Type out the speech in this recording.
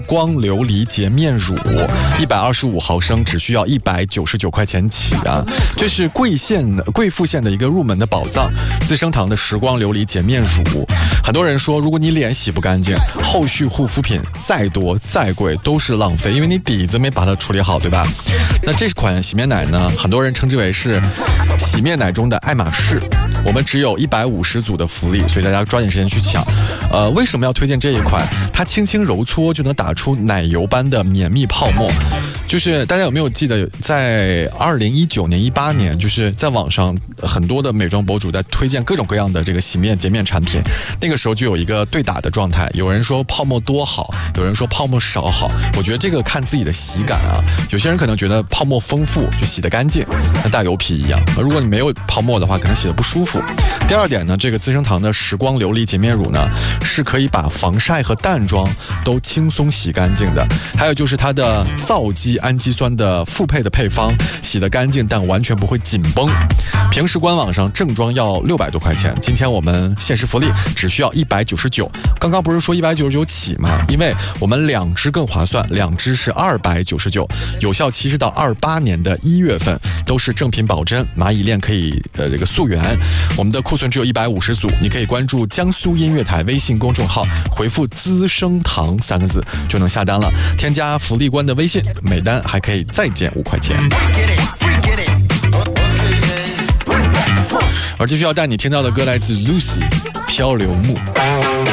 光琉璃洁面乳，125毫升，只需要199块钱起啊！这是贵妇县的一个入门的宝藏，资生堂的时光琉璃洁面乳。很多人说，如果你脸洗不干净，后续护肤品再多再贵都是浪费，因为你底子没把它处理好，对吧？那这款洗面奶呢，很多人称之为是洗面奶中的爱马仕。我们只有150组的福利，所以大家抓紧时间去抢。为什么要推荐这一款？它轻轻揉搓就能打出奶油般的绵密泡沫。就是大家有没有记得，在2019年、18年，就是在网上很多的美妆博主在推荐各种各样的这个洗面洁面产品，那个时候就有一个对打的状态，有人说泡沫多好，有人说泡沫少好。我觉得这个看自己的洗感啊，有些人可能觉得泡沫丰富就洗得干净，像大油皮一样，如果你没有泡沫的话，可能洗得不舒服。第二点呢，这个资生堂的时光琉璃洁面乳呢，是可以把防晒和淡妆都轻松洗干净的。还有就是它的皂基氨基酸的复配的配方，洗得干净但完全不会紧绷。平时官网上正装要600多块钱，今天我们限时福利只需要199。刚刚不是说199起吗？因为我们2支更划算，2支是299，有效期是到28年的1月份，都是正品保真，蚂蚁链可以这个溯源。我们的库存只有150组，你可以关注江苏音乐台微信公众号，回复资生堂3个字就能下单了。添加福利官的微信，每单还可以再减5块钱。而继续要带你听到的歌来自 Lucy 漂流木。